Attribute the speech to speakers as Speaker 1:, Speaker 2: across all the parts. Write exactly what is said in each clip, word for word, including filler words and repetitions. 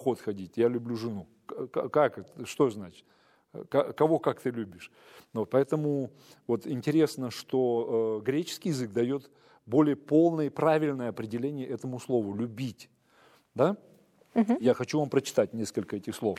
Speaker 1: поход ходить, я люблю жену. Как это? Что значит? Кого как ты любишь? Ну, поэтому вот интересно, что э, греческий язык дает более полное и правильное определение этому слову «любить». Да? Uh-huh. Я хочу вам прочитать несколько этих слов.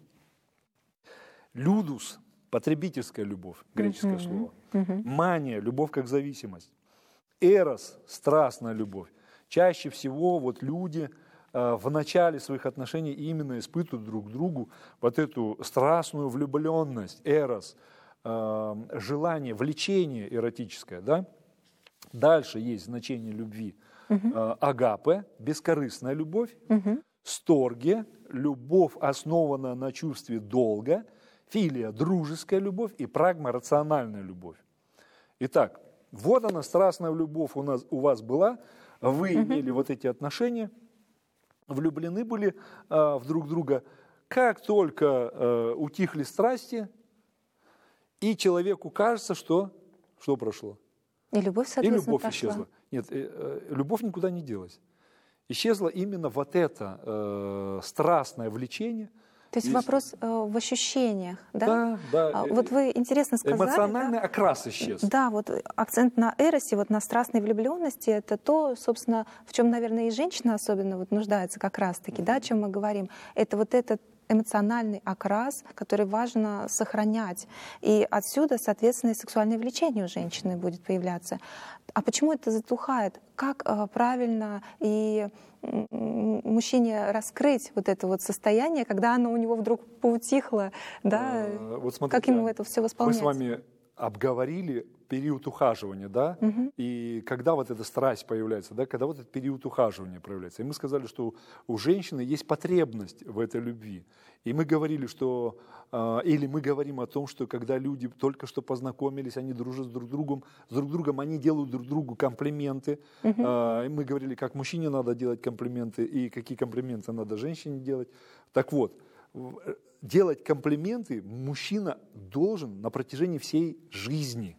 Speaker 1: Людус – потребительская любовь, греческое uh-huh. слово. Uh-huh. Мания – любовь как зависимость. Эрос – страстная любовь. Чаще всего вот люди э, в начале своих отношений именно испытывают друг к другу вот эту страстную влюбленность, эрос, э, желание, влечение эротическое. Да? Дальше есть значение любви. Uh-huh. э, агапе – бескорыстная любовь. Uh-huh. Сторге – любовь, основанная на чувстве долга. Филия – дружеская любовь. И прагма – рациональная любовь. Итак, вот она, страстная любовь у, нас, у вас была. Вы uh-huh. имели вот эти отношения, влюблены были э, в друг друга. Как только э, утихли страсти, и человеку кажется, что, что прошло.
Speaker 2: И любовь, соответственно,
Speaker 1: и любовь
Speaker 2: прошла.
Speaker 1: исчезла. Нет, э, э, любовь никуда не делась. Исчезло именно вот это э, страстное влечение.
Speaker 2: То есть, есть вопрос э, в ощущениях, да?
Speaker 1: Да, да.
Speaker 2: А, вот вы интересно сказали.
Speaker 1: Эмоциональный
Speaker 2: да?
Speaker 1: окрас исчез.
Speaker 2: Да, вот акцент на эросе, вот на страстной влюбленности, это то, собственно, в чем, наверное, и женщина особенно вот нуждается как раз-таки, да, о чем мы говорим. Это вот этот эмоциональный окрас, который важно сохранять. И отсюда, соответственно, и сексуальное влечение у женщины будет появляться. А почему это затухает? Как э, правильно и э, мужчине раскрыть вот это вот состояние, когда оно у него вдруг поутихло? Да?
Speaker 1: А, вот смотрите,
Speaker 2: как ему это все восполнять?
Speaker 1: Мы с вами обговорили период ухаживания, да, угу. и когда вот эта страсть появляется, да, когда вот этот период ухаживания проявляется. И мы сказали, что у женщины есть потребность в этой любви. И мы говорили, что, э, или мы говорим о том, что когда люди только что познакомились, они дружат с друг другом, с друг другом, они делают друг другу комплименты. Угу. Э, и мы говорили, как мужчине надо делать комплименты и какие комплименты надо женщине делать. Так вот, делать комплименты мужчина должен на протяжении всей жизни.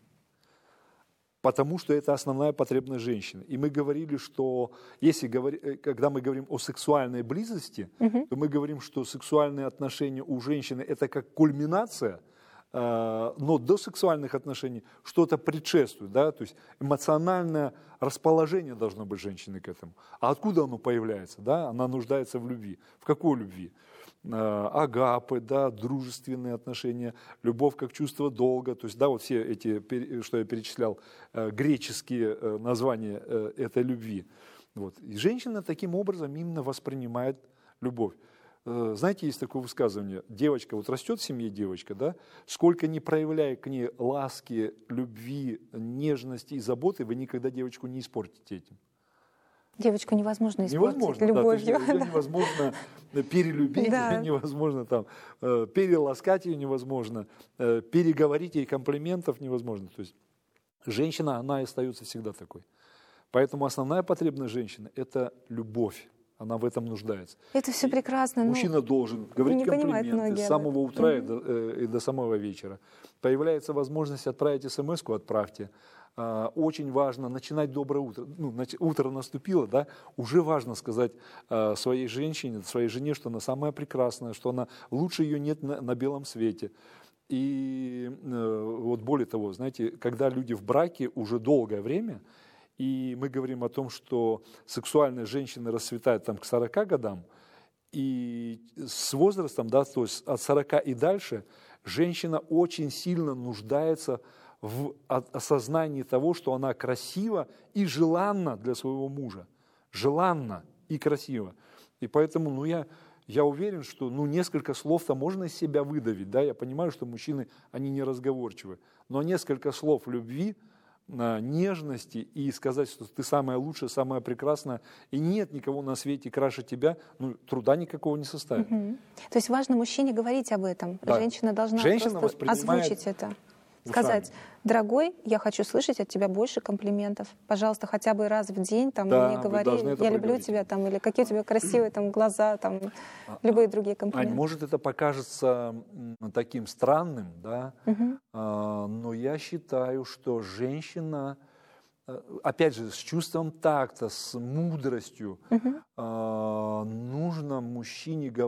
Speaker 1: Потому что это основная потребность женщины. И мы говорили, что если говори, когда мы говорим о сексуальной близости, uh-huh. то мы говорим, что сексуальные отношения у женщины это как кульминация, э, но до сексуальных отношений что-то предшествует. Да? То есть эмоциональное расположение должно быть женщины к этому. А откуда оно появляется? Да? Она нуждается в любви. В какой любви? Агапы, да, дружественные отношения, любовь как чувство долга, то есть, да, вот все эти, что я перечислял, греческие названия этой любви. Вот. И женщина таким образом именно воспринимает любовь. Знаете, есть такое высказывание, девочка, вот растет в семье девочка, да, сколько не проявляя к ней ласки, любви, нежности и заботы, вы никогда девочку не испортите этим.
Speaker 2: Девочку невозможно испортить
Speaker 1: невозможно,
Speaker 2: любовью.
Speaker 1: Да, ее невозможно перелюбить, да. невозможно там, переласкать ее невозможно, переговорить ей комплиментов невозможно. То есть женщина, она и остается всегда такой. Поэтому основная потребность женщины – это любовь. Она в этом нуждается.
Speaker 2: Это все прекрасно.
Speaker 1: Мужчина
Speaker 2: но
Speaker 1: должен говорить комплименты с самого утра и, до, и до самого вечера. Появляется возможность отправить смс-ку, отправьте. Очень важно начинать доброе утро. Ну, утро наступило, да, уже важно сказать своей женщине, своей жене, что она самая прекрасная, что она лучше ее нет на, на белом свете. И вот более того, знаете, когда люди в браке уже долгое время, и мы говорим о том, что сексуальная женщина расцветает там, к сорока годам, и с возрастом, да, то есть от сорока и дальше, женщина очень сильно нуждается в осознании того, что она красива и желанна для своего мужа. Желанна и красива. И поэтому, ну, я, я уверен, что ну, несколько слов-то можно из себя выдавить. Да? Я понимаю, что мужчины, они неразговорчивы. Но несколько слов любви, нежности и сказать, что ты самая лучшая, самая прекрасная, и нет никого на свете краше тебя, ну, труда никакого не составит.
Speaker 2: Угу. То есть важно мужчине говорить об этом. Да. Женщина должна
Speaker 1: Женщина
Speaker 2: просто озвучить это. Сказать, дорогой, я хочу слышать от тебя больше комплиментов. Пожалуйста, хотя бы раз в день там, да, мне говори, я люблю тебя, там, или какие у тебя красивые там, глаза, там, а, любые другие комплименты.
Speaker 1: Ань, может, это покажется таким странным, да? Угу. а, но я считаю, что женщина, опять же, с чувством такта, с мудростью, угу. а, нужно мужчине говорить.